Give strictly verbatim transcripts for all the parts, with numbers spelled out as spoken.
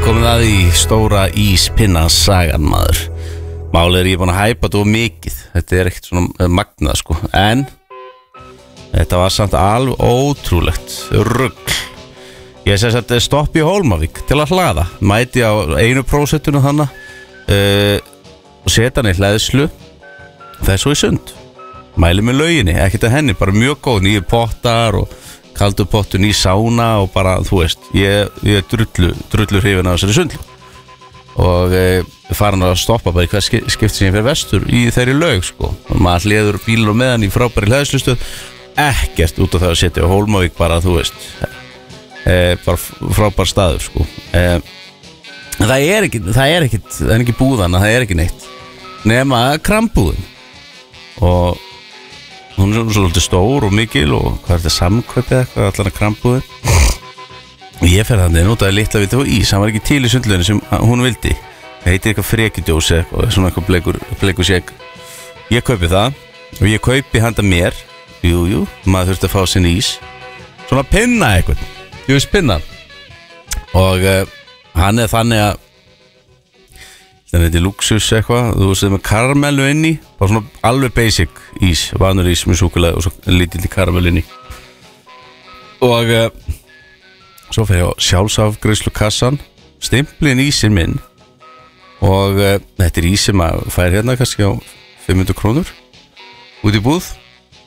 komið að í stóra íspinnasagan maður. Málið er ég búin að hæpa þetta of mikið. Þetta er ekkert svona magnað sko. En þetta var samt alveg ótrúlegt rugl. Ég segi að stopp í Hólmavík til að hlaða. Mæti á einu prósentinu þannig uh, og setja hann í hleðslu. Það er svo í sund. Mæli með lauginni, ekkert að henni, bara mjög góð. Nýju pottar og kaldur pottur, ný sána og bara, þú veist, ég, ég er drullu, drullu hrifin af þessari sundlu. Og e, farin að stoppa bara í hver skipt sem ég fer vestur í þeirri laug, sko. Og maður hliður bílur og meðan í frábæri hleðslustöð. Ekkert út af það að setja á Hólmavík bara, þú veist, e, bara frábær staður, sko. E, það er ekki, það er ekki, það er ekki búðana, það er ekki neitt. Nema krambúðin. Og hún er svolítið stór og mikil og hvað er þetta samkvæpið eitthvað, allan að krambúðin. Og ég fer þannig, notaði litla vildi á ís, hann var ekki til í sundlunni sem hún vildi. Það heitir eitthvað frekjudjós eitthvað, svona eitthvað bleikur, bleikur seg. Ég kaupi það og ég kaupi handa mér, jú, jú, maður þurfti að fá sinni ís. Svona pinna eitthvað, jú veist pinna. Og uh, hann er þannig að þannig að þetta er luxus eitthvað, þú veist það með karamellu inn í, bara svona alveg basic ís, vanur ís með súkulega og svo lítill karamellu inn í. Og uh, svo fer ég á sjálfsafgreiðslukassan, stimplin ísinn minn og uh, þetta er ís sem að fær hérna kannski á fimm hundruð krónur út í búð,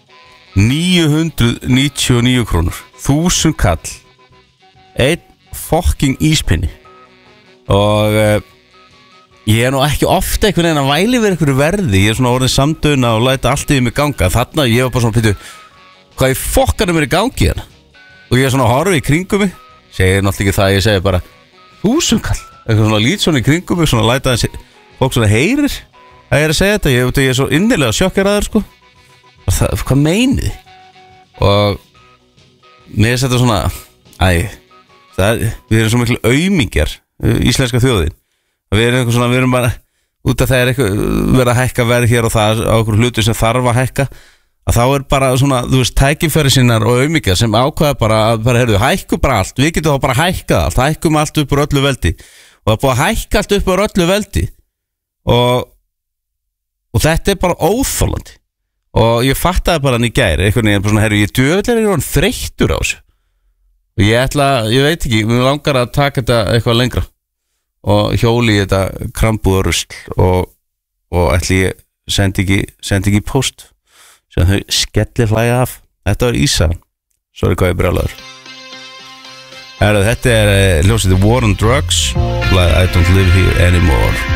níu hundruð níutíu og níu krónur, þúsund kall, einn fucking íspinni. Og uh, ég er nú ekki ofta einhvern veginn að væli verið einhverju verði. Ég er svona orðin samdöna og læta allt yfir mig ganga. Þarna ég var bara svona pítu, hvað í fokkanum er í gangi hérna? Og ég er svona að horfa í kringum mig. Segir náttúrulega ekki það, ég segi bara þúsundkall. Eitthvað svona lít svona í kringum mig, svona læta þessi fólk svona heyrir að ég er að segja þetta. Ég, ég er svo innilega sjokkeraður sko. Það, hvað meinið? Og mér er þetta svona, æ, það er, við erum svo miklu aumingjar, íslenska þjóðin. Við erum eitthvað svona, við erum bara út af það er eitthvað verið að hækka verð hér og það á okkur hlutu sem þarf að hækka, að þá er bara svona, þú veist, tækifæri sinnar og aumingjar sem ákveða bara að bara, heyrðu, hækku bara allt, við getum þá bara hækkað allt, hækkum allt upp úr öllu veldi og það er búið að hækka allt upp úr öllu veldi og, og þetta er bara óþolandi og ég fattaði bara hann í gær, eitthvað nefnir bara svona, heyrðu, ég djöðlega er hann þreyttur á þessu og ég ætla, ég veit ekki, við langar að taka þetta eitthvað lengra og hjóli í þetta krambúðarusl og, og ætli ég sendi ekki, sendi ekki post sem þau skellir hlæja af. Þetta var Ísa, svo er hvað ég brjálaður. Þetta er hljómsveitin War on Drugs, I Don't Live Here Anymore.